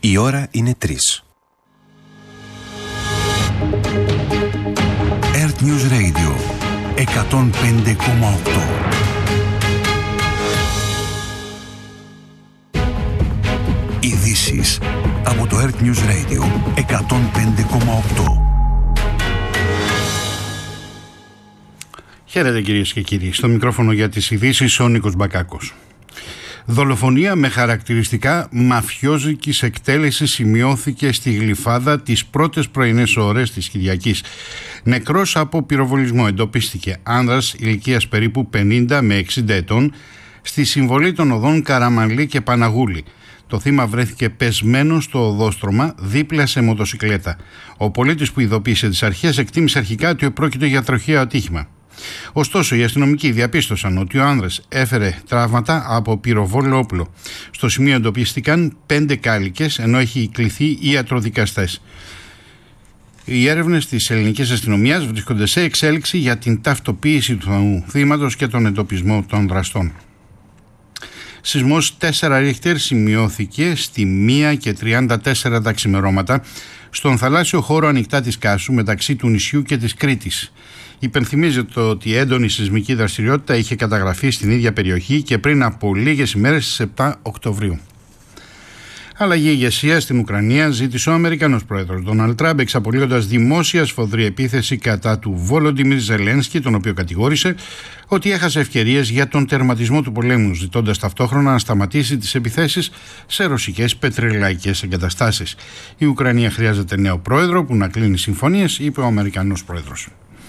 Η ώρα είναι 3. Earth News Radio 105,8. Ειδήσεις από το Earth News Radio 105,8. Χαίρετε κυρίες και κύριοι. Στο μικρόφωνο για τις ειδήσεις ο Νίκος Μπακάκος. Δολοφονία με χαρακτηριστικά μαφιόζικης εκτέλεσης σημειώθηκε στη Γλυφάδα τις πρώτες πρωινές ώρες της Κυριακής. Νεκρός από πυροβολισμό εντοπίστηκε άνδρας ηλικίας περίπου 50 με 60 ετών στη συμβολή των οδών Καραμανλή και Παναγούλη. Το θύμα βρέθηκε πεσμένο στο οδόστρωμα δίπλα σε μοτοσικλέτα. Ο πολίτης που ειδοποίησε τις αρχές εκτίμησε αρχικά ότι πρόκειται για τροχαίο ατύχημα. Ωστόσο, οι αστυνομικοί διαπίστωσαν ότι ο άνδρας έφερε τραύματα από πυροβόλο όπλο. Στο σημείο εντοπίστηκαν 5 κάλικες, ενώ έχει κληθεί ιατροδικαστές. Οι έρευνες της ελληνικής αστυνομίας βρίσκονται σε εξέλιξη για την ταυτοποίηση του θύματος και τον εντοπισμό των δραστών. Σεισμός 4 Ρίχτερ σημειώθηκε στη 1:34 τα ξημερώματα στον θαλάσσιο χώρο ανοιχτά της Κάσου μεταξύ του νησιού και της Κρήτης. Υπενθυμίζεται ότι η έντονη σεισμική δραστηριότητα είχε καταγραφεί στην ίδια περιοχή και πριν από λίγες ημέρες στις 7 Οκτωβρίου. Αλλαγή ηγεσία στην Ουκρανία ζήτησε ο Αμερικανός πρόεδρος Ντόναλντ Τραμπ, εξαπολύοντας δημόσια σφοδρή επίθεση κατά του Βόλοντιμιρ Ζελένσκι, τον οποίο κατηγόρησε ότι έχασε ευκαιρίες για τον τερματισμό του πολέμου, ζητώντας ταυτόχρονα να σταματήσει τις επιθέσεις σε ρωσικές πετρελαϊκές εγκαταστάσεις. Η Ουκρανία χρειάζεται νέο πρόεδρο που να κλείνει συμφωνίες, είπε ο Αμερικανός πρόεδρος.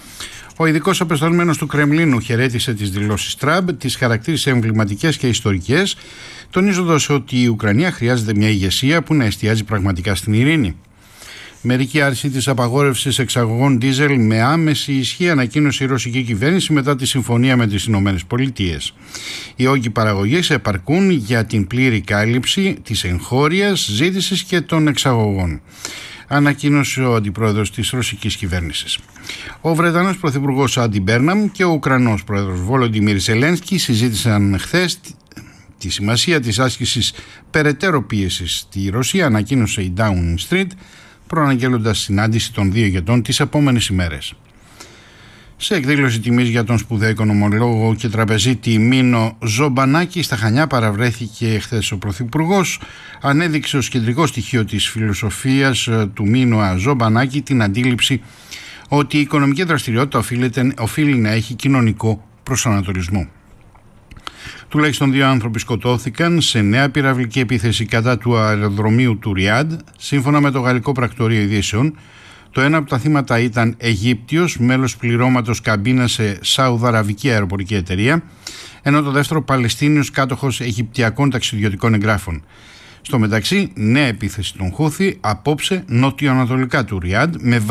Ο ειδικός απεσταλμένος του Κρεμλίνου χαιρέτησε τις δηλώσεις Τραμπ, τις χαρακτήρισε εμβληματικές και ιστορικές, τονίζοντας ότι η Ουκρανία χρειάζεται μια ηγεσία που να εστιάζει πραγματικά στην ειρήνη. Μερική άρση της απαγόρευσης εξαγωγών ντίζελ με άμεση ισχύ ανακοίνωσε η ρωσική κυβέρνηση μετά τη συμφωνία με τις ΗΠΑ. Οι όγκοι παραγωγής επαρκούν για την πλήρη κάλυψη της εγχώριας ζήτησης και των εξαγωγών, ανακοίνωσε ο αντιπρόεδρος της ρωσικής κυβέρνησης. Ο Βρετανός πρωθυπουργός Άντι Μπέρναμ και ο Ουκρανός πρόεδρος Βόλοντιμιρ Ζελένσκι συζήτησαν χθες τη σημασία της άσκησης περαιτέρω πίεσης στη Ρωσία, ανακοίνωσε η Downing Street, προαναγγέλλοντας συνάντηση των δύο ηγετών τις επόμενες ημέρες. Σε εκδήλωση τιμής για τον σπουδαίο οικονομολόγο και τραπεζίτη Μίνο Ζομπανάκη στα Χανιά παραβρέθηκε χθες ο Πρωθυπουργός. Ανέδειξε ως κεντρικό στοιχείο της φιλοσοφίας του Μίνο Ζομπανάκη την αντίληψη ότι η οικονομική δραστηριότητα οφείλει να έχει κοινωνικό προσανατολισμό. Τουλάχιστον 2 άνθρωποι σκοτώθηκαν σε νέα πυραυλική επίθεση κατά του αεροδρομίου του Ριάντ, σύμφωνα με το Γαλλικό Πρακτορείο Ειδήσεων. Το ένα από τα θύματα ήταν Αιγύπτιος, μέλος πληρώματος καμπίνα σε Σαουδαραβική αεροπορική εταιρεία, ενώ το δεύτερο Παλαιστίνιος κάτοχος Αιγυπτιακών ταξιδιωτικών εγγράφων. Στο μεταξύ, νέα επίθεση των Χούθη απόψε νοτιοανατολικά του Ριάντ με